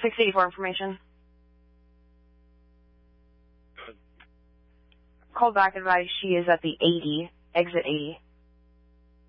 684 information. Good. Called back, advised she is at the 80, exit 80.